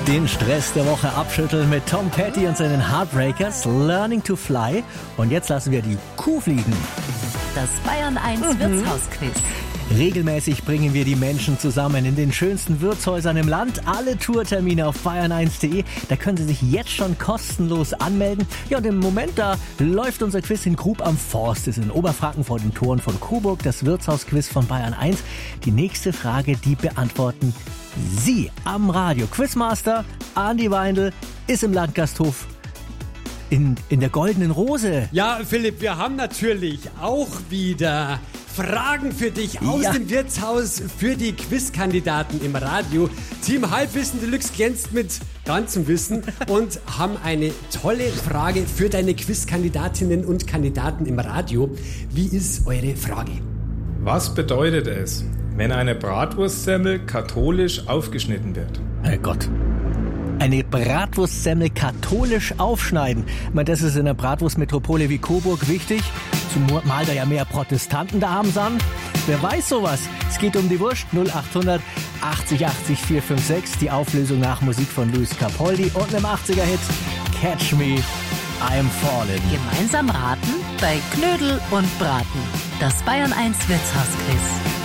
Den Stress der Woche abschütteln mit Tom Petty und seinen Heartbreakers, Learning to Fly. Und jetzt lassen wir die Kuh fliegen. Das Bayern 1 Wirtshausquiz. Regelmäßig bringen wir die Menschen zusammen in den schönsten Wirtshäusern im Land. Alle Tourtermine auf bayern1.de. Da können Sie sich jetzt schon kostenlos anmelden. Ja, und im Moment, da läuft unser Quiz in Grub am Forst. Das ist in Oberfranken vor den Toren von Coburg. Das Wirtshausquiz von Bayern 1. Die nächste Frage, die beantworten Sie am Radio. Quizmaster Andi Weindl ist im Landgasthof in der Goldenen Rose. Ja, Philipp, wir haben natürlich auch wieder Fragen für dich aus dem Wirtshaus für die Quizkandidaten im Radio. Team Halbwissen Deluxe glänzt mit ganzem Wissen und haben eine tolle Frage für deine Quizkandidatinnen und Kandidaten im Radio. Wie ist eure Frage? Was bedeutet es, wenn eine Bratwurstsemmel katholisch aufgeschnitten wird? Herrgott. Eine Bratwurstsemmel katholisch aufschneiden. Ich meine, das ist in einer Bratwurstmetropole wie Coburg wichtig, zumal da ja mehr Protestanten daheim sind. Wer weiß sowas? Es geht um die Wurst. 0800 80 80 456. Die Auflösung nach Musik von Luis Capaldi und einem 80er-Hit Catch Me, I'm Falling. Gemeinsam raten bei Knödel und Braten. Das Bayern 1 Wirtshausquiz.